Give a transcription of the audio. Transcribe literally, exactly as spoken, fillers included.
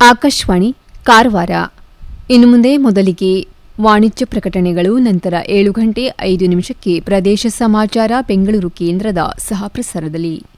ಆಕಾಶವಾಣಿ ಕಾರವಾರ. ಇನ್ನು ಮುಂದೆ ಮೊದಲಿಗೆ ವಾಣಿಜ್ಯ ಪ್ರಕಟಣೆಗಳು, ನಂತರ ಏಳು ಗಂಟೆ ಐದು ನಿಮಿಷಕ್ಕೆ ಪ್ರದೇಶ ಸಮಾಚಾರ ಬೆಂಗಳೂರು ಕೇಂದ್ರದ ಸಹ ಪ್ರಸಾರದಲ್ಲಿ.